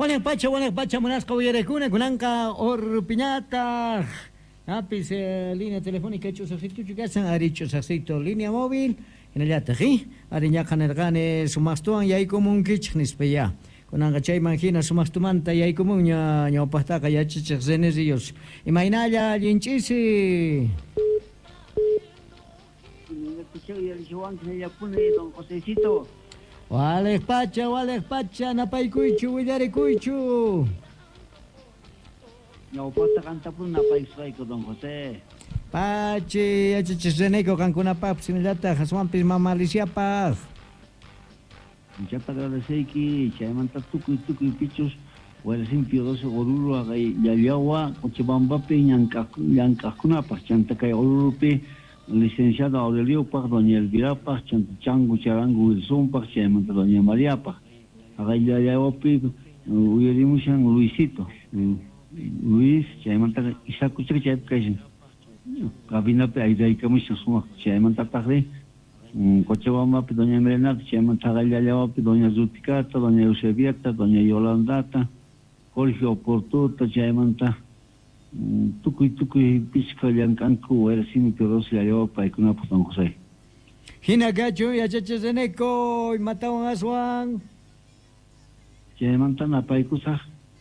Buenas pacha, Monasco Villarecuna, Kunanka, Or Piñata, Apis, línea telefónica, hechos asitos, chugasan, arichos asito, línea móvil, en el yataji, ariñakan ergane, sumastuan, y hay como un kitchnis peya. Kunanga chay imagina sumastumanta, y hay como un ñopastaka, ya chichas zenesillos. Imaginaya, yinchisi. Don Josecito. Wale pacha, napay kuichu, widari kuichu. No pata canta por una país raico, don José. Pachi, achichiseneco, cancuna pap, sinilata, jaswampis mamalisiapaj. Ya te agradecer que ya manta tucu pichos, o el simpio 12 oruro, ya viagua, cochebamba pe, yancacuna, chanta que orurupe. Licenciado Aurelio Paz, doña Elvira Paz, Chango Charango Wilson Paz, doña María Paz. Acá ya opi, uyerimushan Luisito. Luis, chaimanta Isaac Kuchak Chayapkaishin. Cabina pe ahí camushan suma, chaimanta Tagre. Cochabamba, doña Merenat, chaimanta Gallaya opi, doña Zuticata, doña Eusebiata, doña Yolandata, Jorge Oportuta, chaimanta. Tukuy pisca yankanku era simi pedos ya yo pa ikuna Don José. Hina gacho ya chachaseneco y mataron a Swan. Ya mantana pa ikusa.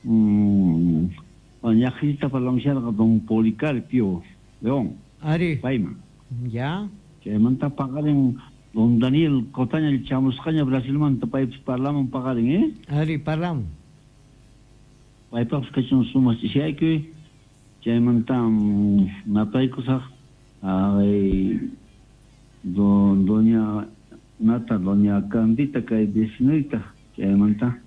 Pañajita para lanzar a Don Policarpio León. Ari. Paima. Ya. Ya manta pagar en Don Daniel Cotaña el Chamuscaña Brasil manta pa parlaman pagar en Ari parlam. Pa ipas kachon sumas si hay que ya mantam napai kusa doña Nata, doña Candita que es vecinita, ya manta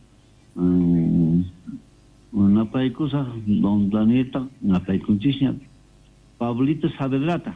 napai kusa don Daneta, napai kuncisnya Pablito Sabedrata.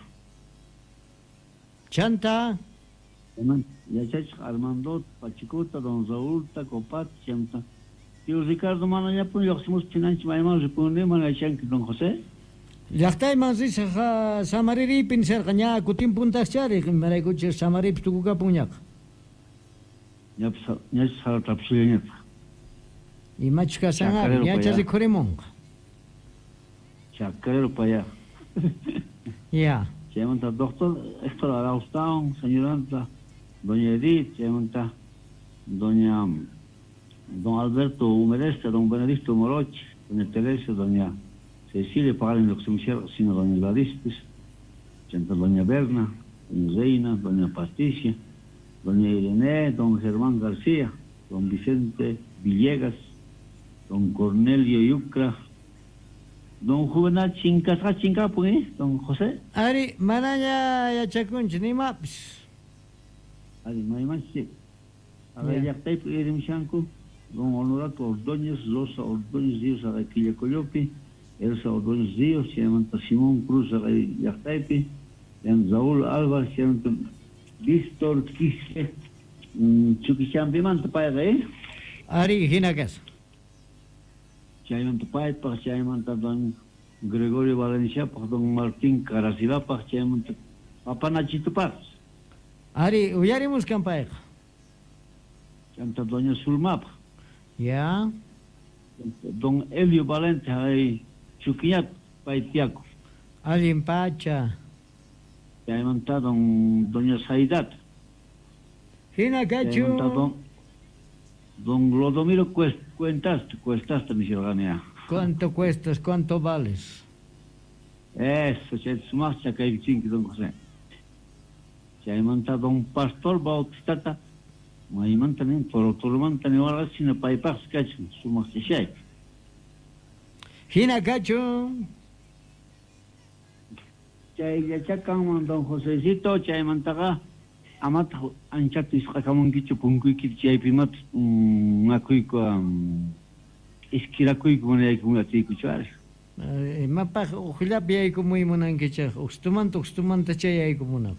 Chanta. Ya chach Armando Pachicota, don Zaulta, Copat, chanta. Tío Ricardo Manaya, pues yo hacemos finanzas, más responde Manaya, don José. Yaktay manzi samariri pinser kanya kutim puntas chari merai kuchir samarip tukuka punyak. Ya sal tapsunya. Imachka sangar ya chasi koremong. Chacarero para allá. Ya. Llamanta doctor Héctor Araustán, señorita doña Edith, llamanta doña don Alberto Humereste, don Benedicto Morochi, doña Teresa, doña Cecilia pagaron lo que se me hicieron, sino doña Gladys, doña Berna, doña Reina, doña Patricia, doña Irene, don Germán García, don Vicente Villegas, don Cornelio Yucra, don Juvenal Chinca, pues, don José. Ari, mananya ya chakun ni maps. Ari, no hay más, sí. A ver, ya está ahí, Shanku, don Honorato Ordóñez, Rosa Ordóñez Díaz, a Quilla Coyopi, Elsa Ordóñez Díaz, se llama Simón Cruz, a Yactaipi, Saúl Álvarez, se llama Víctor Quisque, Chuquichan Bimanta Paiga, Ari, Hinagas. Se llama Paipa, se llama don Gregorio Valencia, don Martín Caracilapa, se llama Papanachito Paz. Ari, uyarimus campaig. Se llama doña Sulmapa. Ya. Don Elio Valente, ahí, Chuquillat, Paitiaco. Ari Pacha. Ya he montado doña Saidat. Hinagachu. Don Glodomiro cuestaste, mi ciudadanía. ¿Cuánto cuestas? ¿Cuánto vales? Eso, se sumas que hay cinco, don José. Ya he montado don Pastor Bautista. Mai mantanin, por mantanin, ahora sin el paipas, cachos, sumas que hay. Hinagachu. Ya chacan, don Josecito, ya he montado. Amat anchatu isqakamun kichu punkuyki chaypimat nakuyku iskirakuyku munayku atiykuchu ari. Mapaq uqllapi yaykumun munankichaq ustumanta chay yaykumunaq.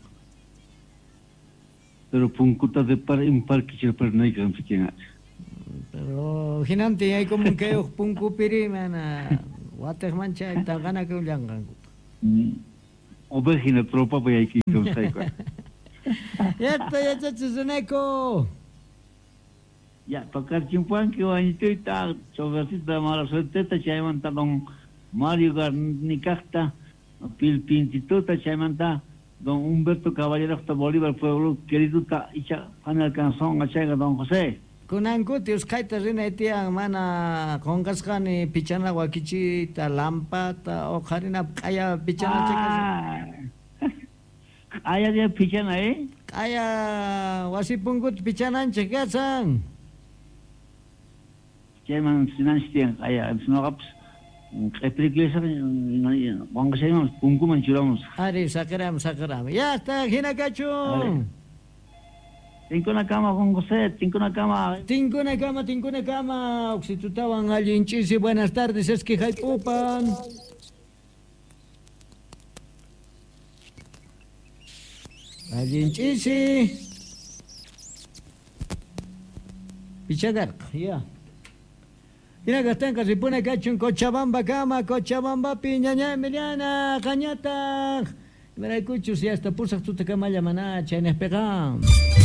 Pero punkuta de par impar kichirparnaykan fikin ari. Pero hinanti yaykumun kayuq punkupiri mana wataq mancha taqana kullanqanku. Obejina tropa bayaykikum sayku. Ya chachisuneco. Ya, pakar chimpuan que wanito ita, choversita mala suerteta, chaymanta don Mario Garnicasta, Pilpintituta, chaymanta don Humberto Caballero hasta Bolívar, pueblo querido, icha, panel canción, achaiga don José. Kunankuti uskaita rina itiang mana kongaskani pichana wakichi ta lampa ta okharina kaya pichana chekas. Aya dia pichana Kaya wasipungut pichana chekasan. Chairman Sinanstian, aya, snogaps. Epriglesia, vamos a ir pungku manchuramos. Ari sakaram. Ya está, hinakachu. Cinco na cama con José, cinco na cama. Tinko na kama. Oxitutawan alinchisi, buenas tardes, es que haipupan. Alinchisi. Pichadar, ya. Inagastan kasi puna kachun Cochabamba kama, Cochabamba piñaña Emiliana, cañata. Mira, escucho si hasta pulsas tu te cama llamana, chenes pegam.